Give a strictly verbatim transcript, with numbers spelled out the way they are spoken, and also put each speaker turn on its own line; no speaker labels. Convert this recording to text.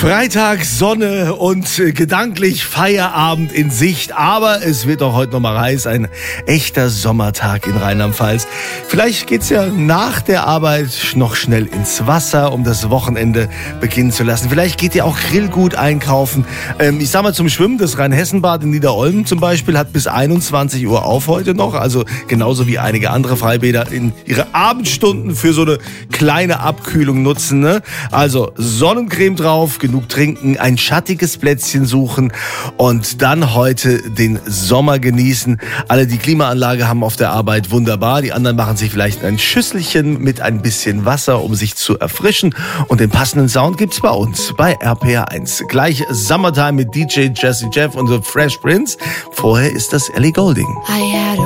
Freitag, Sonne und äh, gedanklich Feierabend in Sicht. Aber es wird auch heute nochmal heiß. Ein echter Sommertag in Rheinland-Pfalz. Vielleicht geht's ja nach der Arbeit noch schnell ins Wasser, um das Wochenende beginnen zu lassen. Vielleicht geht ihr auch Grillgut einkaufen. Ähm, ich sag mal zum Schwimmen, das Rheinhessenbad in Niederolm zum Beispiel hat bis einundzwanzig Uhr auf heute noch. Also genauso wie einige andere Freibäder in ihre Abendstunden für so eine kleine Abkühlung nutzen. Ne? Also Sonnencreme drauf, genug trinken, ein schattiges Plätzchen suchen und dann heute den Sommer genießen. Alle, die Klimaanlage haben auf der Arbeit, wunderbar. Die anderen machen sich vielleicht ein Schüsselchen mit ein bisschen Wasser, um sich zu erfrischen. Und den passenden Sound gibt's bei uns, bei R P R eins. Gleich Summertime mit D J Jazzy Jeff und The Fresh Prince. Vorher ist das Ellie Goulding.